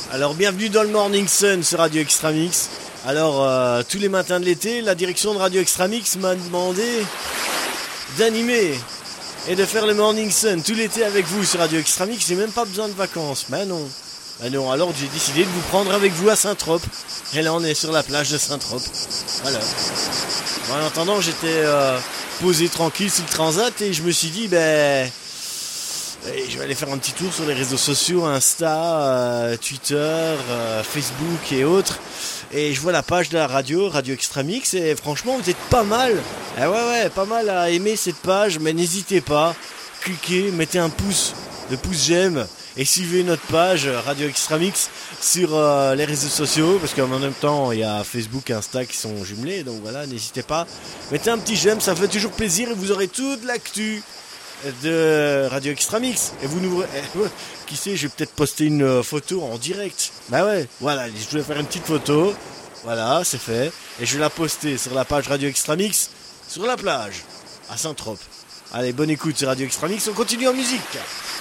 Alors bienvenue dans le Morning Sun sur Radio Extra Mix. Alors tous les matins de l'été, la direction de Radio Extra Mix m'a demandé d'animer et de faire le Morning Sun tout l'été avec vous sur Radio Extra Mix. J'ai même pas besoin de vacances. Ben non. Alors j'ai décidé de vous prendre avec vous à Saint-Trope. Et là on est sur la plage de Saint-Trope. Voilà. En attendant, j'étais posé tranquille sur le transat et je me suis dit je vais aller faire un petit tour sur les réseaux sociaux, Insta, Twitter, Facebook et autres. Et je vois la page de la radio Extra Mix, et franchement vous êtes pas mal. Ouais, pas mal à aimer cette page, mais n'hésitez pas, cliquez, mettez un pouce j'aime et suivez notre page Radio Extra Mix sur les réseaux sociaux, parce qu'en même temps il y a Facebook et Insta qui sont jumelés, donc voilà, n'hésitez pas, mettez un petit j'aime, ça fait toujours plaisir et vous aurez toute l'actu de Radio Extra Mix. Et vous nous... qui sait, je vais peut-être poster une photo en direct. Bah ouais, voilà, je voulais faire une petite photo. Voilà, c'est fait. Et je vais la poster sur la page Radio Extra Mix, sur la plage, à Saint-Trope. Allez, bonne écoute sur Radio Extra Mix, on continue en musique.